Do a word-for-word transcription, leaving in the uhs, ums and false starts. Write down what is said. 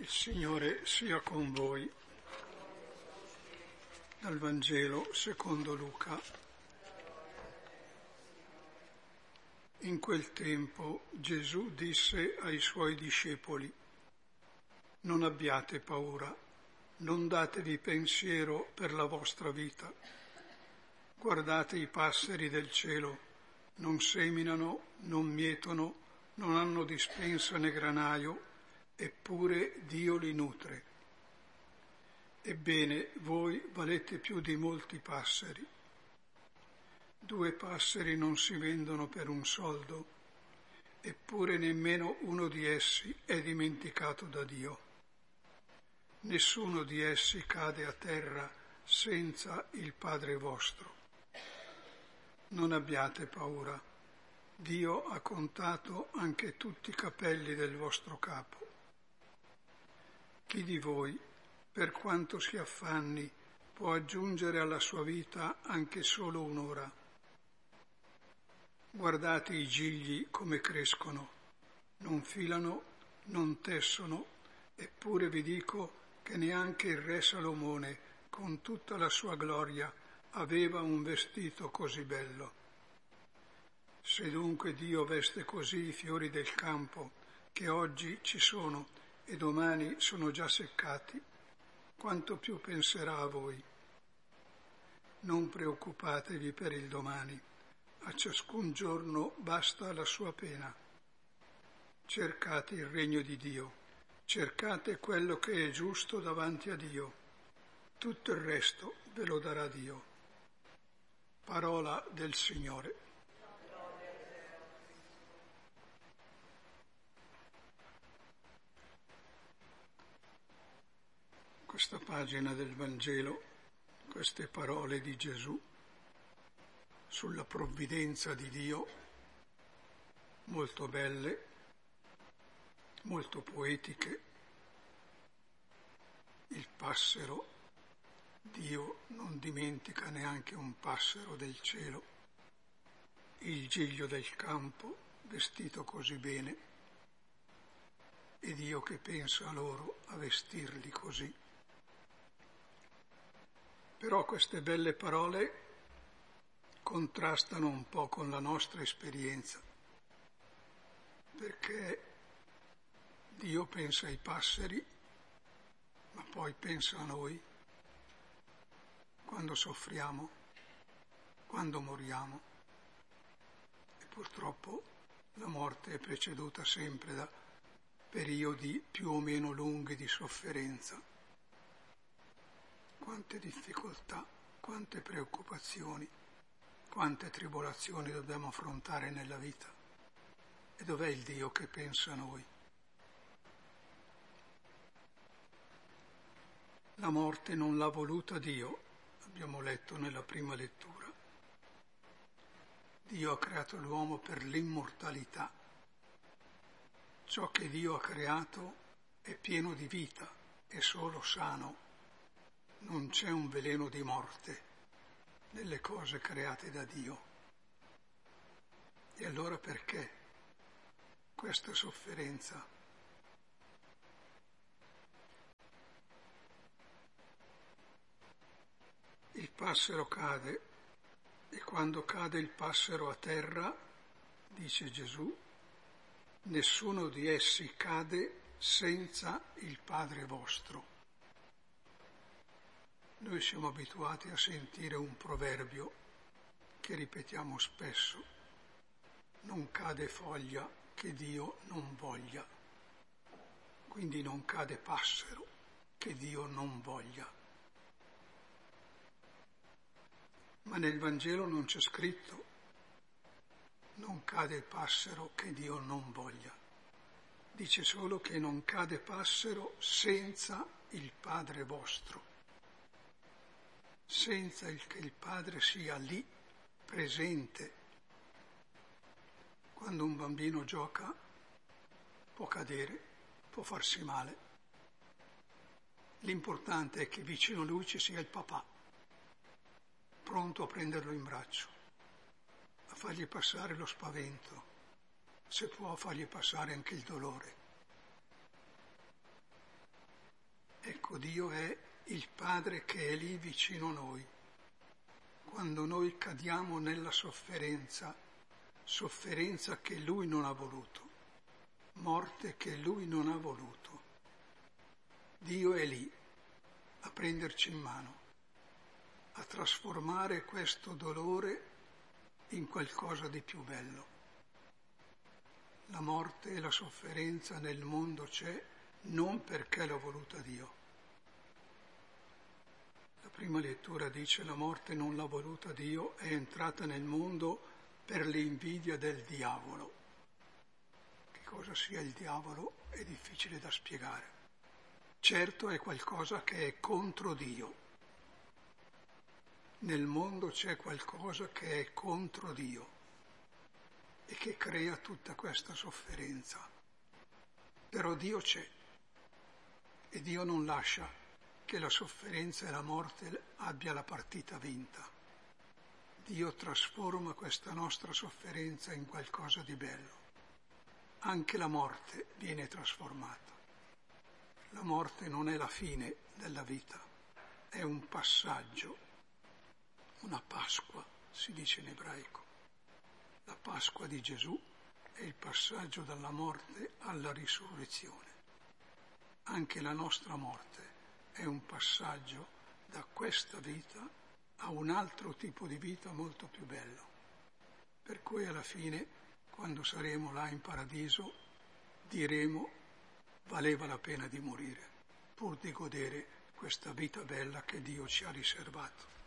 Il Signore sia con voi. Dal Vangelo secondo Luca. In quel tempo Gesù disse ai suoi discepoli: non abbiate paura, non datevi pensiero per la vostra vita. Guardate i passeri del cielo, non seminano, non mietono, non hanno dispensa né granaio, eppure Dio li nutre. Ebbene, voi valete più di molti passeri. Due passeri non si vendono per un soldo, eppure nemmeno uno di essi è dimenticato da Dio. Nessuno di essi cade a terra senza il Padre vostro. Non abbiate paura, Dio ha contato anche tutti i capelli del vostro capo. Chi di voi, per quanto si affanni, può aggiungere alla sua vita anche solo un'ora? Guardate i gigli come crescono, non filano, non tessono, eppure vi dico che neanche il re Salomone, con tutta la sua gloria, aveva un vestito così bello. Se dunque Dio veste così i fiori del campo, che oggi ci sono e domani sono già seccati, quanto più penserà a voi. Non preoccupatevi per il domani, a ciascun giorno basta la sua pena. Cercate il regno di Dio, cercate quello che è giusto davanti a Dio. Tutto il resto ve lo darà Dio. Parola del Signore. Questa pagina del Vangelo, queste parole di Gesù sulla provvidenza di Dio, molto belle, molto poetiche. Il passero, Dio non dimentica neanche un passero del cielo, il giglio del campo vestito così bene, e Dio che pensa a loro a vestirli così. Però queste belle parole contrastano un po' con la nostra esperienza, perché Dio pensa ai passeri, ma poi pensa a noi quando soffriamo, quando moriamo. E purtroppo la morte è preceduta sempre da periodi più o meno lunghi di sofferenza. Quante difficoltà, quante preoccupazioni, quante tribolazioni dobbiamo affrontare nella vita. E dov'è il Dio che pensa a noi? La morte non l'ha voluta Dio, abbiamo letto nella prima lettura. Dio ha creato l'uomo per l'immortalità. Ciò che Dio ha creato è pieno di vita, è solo sano. Non c'è un veleno di morte nelle cose create da Dio. E allora perché questa sofferenza? Il passero cade, e quando cade il passero a terra, dice Gesù, nessuno di essi cade senza il Padre vostro. Noi siamo abituati a sentire un proverbio che ripetiamo spesso: non cade foglia che Dio non voglia. Quindi non cade passero che Dio non voglia. Ma nel Vangelo non c'è scritto non cade passero che Dio non voglia. Dice solo che non cade passero senza il Padre vostro. Senza il, che il Padre sia lì, presente. Quando un bambino gioca può cadere, può farsi male. L'importante è che vicino a lui ci sia il papà, pronto a prenderlo in braccio, a fargli passare lo spavento, se può fargli passare anche il dolore. Ecco, Dio è il Padre che è lì vicino a noi. Quando noi cadiamo nella sofferenza, sofferenza che Lui non ha voluto, morte che Lui non ha voluto, Dio è lì a prenderci in mano, a trasformare questo dolore in qualcosa di più bello. La morte e la sofferenza nel mondo c'è non perché l'ha voluta Dio. La prima lettura dice: la morte non l'ha voluta Dio, è entrata nel mondo per l'invidia del diavolo. Che cosa sia il diavolo è difficile da spiegare. Certo è qualcosa che è contro Dio. Nel mondo c'è qualcosa che è contro Dio e che crea tutta questa sofferenza. Però Dio c'è e Dio non lascia che la sofferenza e la morte abbia la partita vinta. Dio trasforma questa nostra sofferenza in qualcosa di bello. Anche la morte viene trasformata. La morte non è la fine della vita, è un passaggio, una Pasqua, si dice in ebraico. La Pasqua di Gesù è il passaggio dalla morte alla risurrezione. Anche la nostra morte è un passaggio da questa vita a un altro tipo di vita molto più bello. Per cui alla fine, quando saremo là in paradiso, diremo: valeva la pena di morire, pur di godere questa vita bella che Dio ci ha riservato.